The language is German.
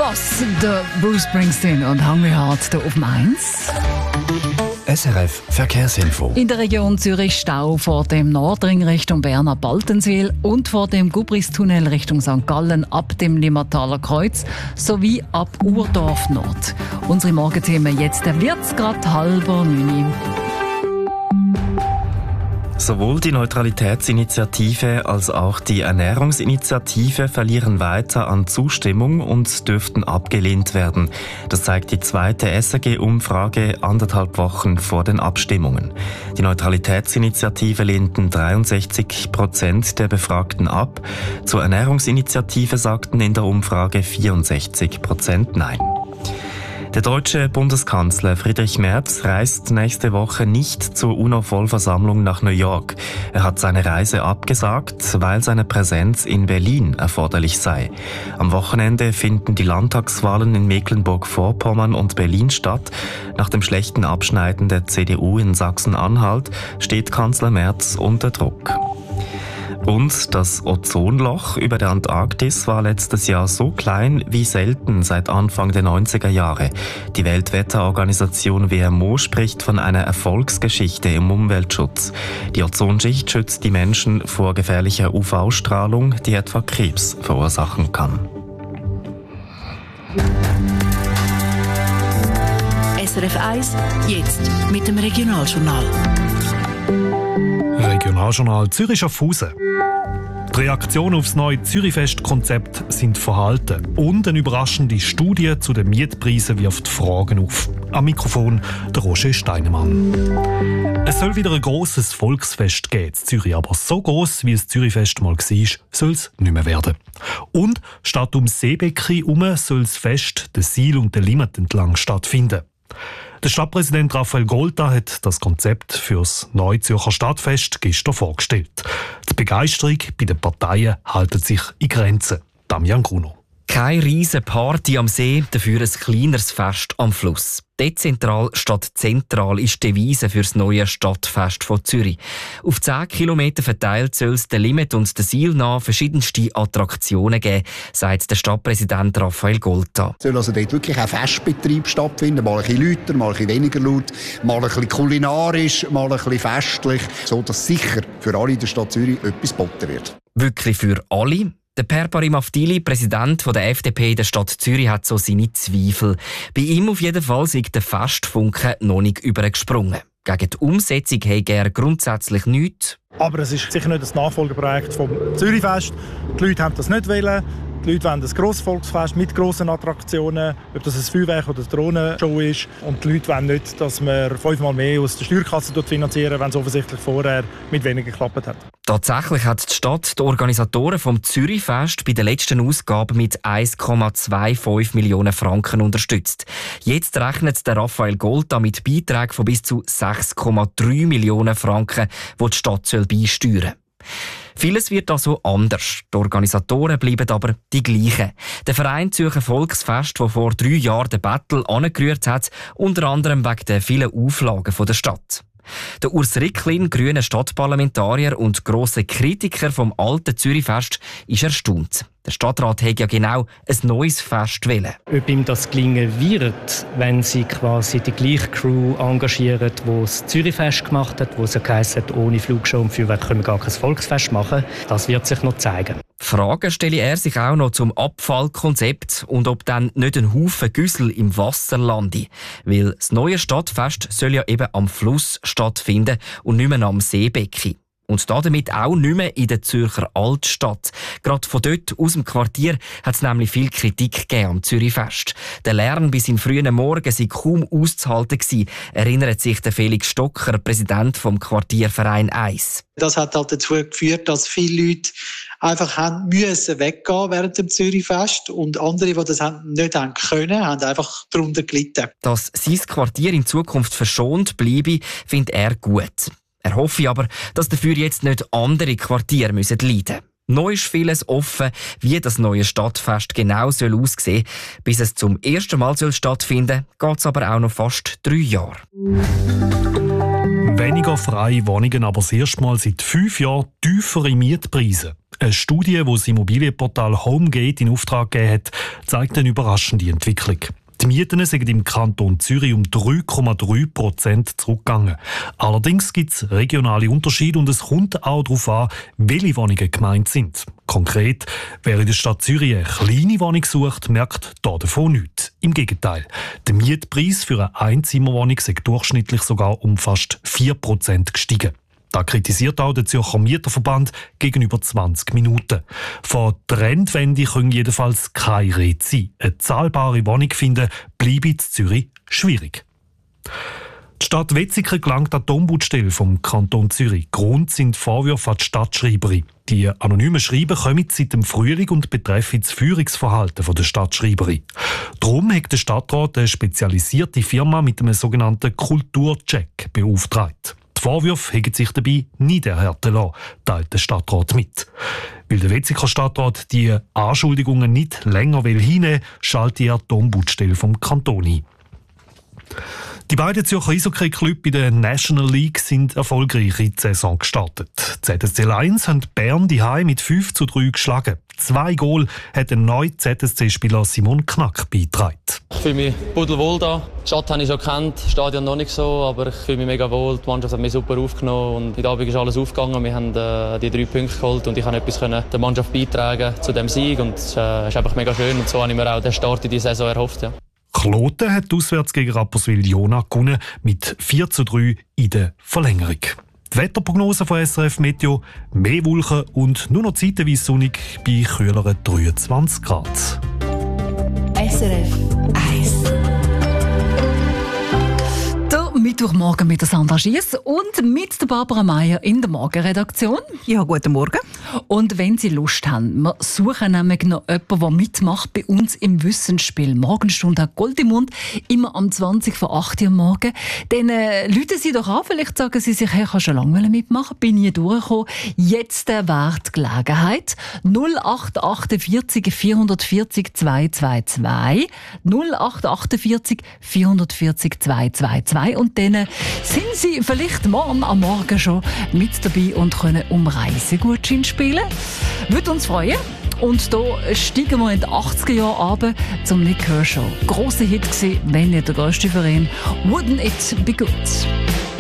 Boss, der Bruce Springsteen und Hungry Heart hier auf dem 1. SRF Verkehrsinfo. In der Region Zürich Stau vor dem Nordring Richtung Berner Baltenswil und vor dem Gubristunnel Richtung St. Gallen ab dem Limmertaler Kreuz sowie ab Urdorf Nord. Unsere Morgenthemen jetzt, wird's grad 8:30. Sowohl die Neutralitätsinitiative als auch die Ernährungsinitiative verlieren weiter an Zustimmung und dürften abgelehnt werden. Das zeigt die zweite SRG-Umfrage 1,5 Wochen vor den Abstimmungen. Die Neutralitätsinitiative lehnten 63% der Befragten ab. Zur Ernährungsinitiative sagten in der Umfrage 64% Nein. Der deutsche Bundeskanzler Friedrich Merz reist nächste Woche nicht zur UNO-Vollversammlung nach New York. Er hat seine Reise abgesagt, weil seine Präsenz in Berlin erforderlich sei. Am Wochenende finden die Landtagswahlen in Mecklenburg-Vorpommern und Berlin statt. Nach dem schlechten Abschneiden der CDU in Sachsen-Anhalt steht Kanzler Merz unter Druck. Und das Ozonloch über der Antarktis war letztes Jahr so klein wie selten seit Anfang der 90er Jahre. Die Weltwetterorganisation WMO spricht von einer Erfolgsgeschichte im Umweltschutz. Die Ozonschicht schützt die Menschen vor gefährlicher UV-Strahlung, die etwa Krebs verursachen kann. SRF 1, jetzt mit dem Regionaljournal. Regionaljournal Zürich Schaffhausen. Die Reaktionen auf das neue Zürichfest-Konzept sind verhalten und eine überraschende Studie zu den Mietpreisen wirft Fragen auf. Am Mikrofon der Roger Steinemann. Es soll wieder ein grosses Volksfest geben in Zürich, aber so gross wie das Zürichfest mal war, soll es nicht mehr werden. Und statt ums Seebecken herum soll das Fest den Sil und den Limmat entlang stattfinden. Der Stadtpräsident Raphael Golta hat das Konzept für das Neuzürcher Stadtfest gestern vorgestellt. Die Begeisterung bei den Parteien hält sich in Grenzen. Damian Gruno. Keine riesen Party am See, dafür ein kleineres Fest am Fluss. Dezentral statt zentral ist die Devise für das neue Stadtfest von Zürich. Auf 10 Kilometer verteilt soll es den Limit und den Sil nach verschiedenste Attraktionen geben, sagt der Stadtpräsident Raphael Golta. Es soll also dort wirklich ein Festbetrieb stattfinden, mal ein bisschen lauter, mal ein bisschen weniger laut, mal ein bisschen kulinarisch, mal ein bisschen festlich, sodass sicher für alle in der Stadt Zürich etwas geboten wird. Wirklich für alle? Der Per-Parim Afdili, Präsident der FDP in der Stadt Zürich, hat so seine Zweifel. Bei ihm auf jeden Fall sei der Festfunken noch nicht übergesprungen. Gegen die Umsetzung hätte er grundsätzlich nichts. Aber es ist sicher nicht das Nachfolgeprojekt vom Zürichfest. Die Leute haben das nicht wollen. Die Leute wollen ein grosses Volksfest mit grossen Attraktionen, ob das ein Feuerwerk oder eine Drohnenshow ist. Und die Leute wollen nicht, dass man 5-mal mehr aus der Steuerkasse finanzieren, wenn es offensichtlich vorher mit weniger geklappt hat. Tatsächlich hat die Stadt die Organisatoren vom Zürichfest bei der letzten Ausgabe mit 1,25 Millionen Franken unterstützt. Jetzt rechnet der Raphael Golta mit Beiträgen von bis zu 6,3 Millionen Franken, die die Stadt beisteuern soll. Vieles wird also anders. Die Organisatoren bleiben aber die gleichen. Der Verein Zürcher Volksfest, der vor 3 Jahren den Battle angerührt hat, unter anderem wegen der vielen Auflagen der Stadt. Der Urs Ricklin, grüner Stadtparlamentarier und grosser Kritiker vom alten Zürichfest, ist erstaunt. Der Stadtrat hätte ja genau ein neues Fest wollen. Ob ihm das gelingen wird, wenn sie quasi die gleiche Crew engagieren, die das Zürichfest gemacht hat, wo es ja geheißen hat, ohne Flugshow und Feuerwerk können wir gar kein Volksfest machen, das wird sich noch zeigen. Fragen stelle er sich auch noch zum Abfallkonzept und ob dann nicht ein Haufen Güssel im Wasser lande. Weil das neue Stadtfest soll ja eben am Fluss stattfinden und nicht mehr am Seebecken. Und damit auch nicht mehr in der Zürcher Altstadt. Gerade von dort aus dem Quartier hat es nämlich viel Kritik gegeben am Zürichfest. Der Lärm bis in frühen Morgen sei kaum auszuhalten gewesen, erinnert sich der Felix Stocker, Präsident vom Quartierverein 1. Das hat halt dazu geführt, dass viele Leute einfach haben müssen weggehen während dem Zürichfest und andere, die das nicht haben können, haben einfach darunter gelitten. Dass sein Quartier in Zukunft verschont bleibe, findet er gut. Er hoffe aber, dass dafür jetzt nicht andere Quartiere leiden müssen. Noch ist vieles offen, wie das neue Stadtfest genau aussehen soll. Bis es zum ersten Mal stattfinden soll, geht es aber auch noch fast 3 Jahre. Weniger freie Wohnungen, aber das erste Mal seit 5 Jahren tiefere Mietpreise. Eine Studie, die das Immobilienportal HomeGate in Auftrag gegeben hat, zeigt eine überraschende Entwicklung. Die Mieten sind im Kanton Zürich um 3,3% zurückgegangen. Allerdings gibt es regionale Unterschiede und es kommt auch darauf an, welche Wohnungen gemeint sind. Konkret, wer in der Stadt Zürich eine kleine Wohnung sucht, merkt davon nichts. Im Gegenteil, der Mietpreis für eine Einzimmerwohnung ist durchschnittlich sogar um fast 4% gestiegen. Das kritisiert auch der Zürcher Mieterverband gegenüber 20 Minuten. Von Trendwende können jedenfalls keine Rede sein. Eine zahlbare Wohnung finden bleibt in Zürich schwierig. Die Stadt Wetzikon gelangt an die Ombudsstelle vom Kanton Zürich. Grund sind Vorwürfe an die Stadtschreiberin. Die anonymen Schreiben kommen seit dem Frühling und betreffen das Führungsverhalten der Stadtschreiberin. Darum hat der Stadtrat eine spezialisierte Firma mit einem sogenannten Kulturcheck beauftragt. Die Vorwürfe haben sich dabei nicht erhärten lassen, teilt der Stadtrat mit. Weil der Wetzikon Stadtrat die Anschuldigungen nicht länger hinnehmen will, schaltet er die Ombudsstelle vom Kanton ein. Die beiden Zürcher Eishockey-Clubs in der National League sind erfolgreich in die Saison gestartet. Die ZSC Lions haben Bern daheim mit 5:3 geschlagen. 2 Goal hat der neue ZSC-Spieler Simon Knack beigetragen. Ich fühle mich pudelwohl da. Die Stadt habe ich schon kennt, das Stadion noch nicht so, aber ich fühle mich mega wohl. Die Mannschaft hat mich super aufgenommen und heute Abend ist alles aufgegangen. Wir haben die 3 Punkte geholt und ich konnte etwas der Mannschaft beitragen zu dem Sieg und es ist einfach mega schön und so habe ich mir auch den Start in die Saison erhofft. Ja. Kloten hat auswärts gegen Rapperswil-Jona gewonnen mit 4:3 in der Verlängerung. Die Wetterprognose von SRF Meteo: mehr Wolken und nur noch zeitweise sonnig bei kühleren 23 Grad. SRF 1. Mittwochmorgen mit der Sandra Schiess und mit der Barbara Meier in der Morgenredaktion. Ja, guten Morgen. Und wenn Sie Lust haben, wir suchen nämlich noch jemanden, der mitmacht bei uns im Wissensspiel. Morgenstunde hat Gold im Mund, immer am 20 vor 8 Uhr morgen. Dann rufen Sie doch an, vielleicht sagen Sie sich, hey, ich habe schon lange mitmachen, bin nie durchgekommen. Jetzt wäre die Gelegenheit. 0848 440 222 0848 440 222 und dann sind Sie vielleicht morgen am Morgen schon mit dabei und können um Reisegutschein spielen. Würde uns freuen. Und hier steigen wir in die 80er Jahre runter zum Nick Kershaw. Grosser Hit gewesen, wenn nicht der grösste für ihn. Wouldn't it be good?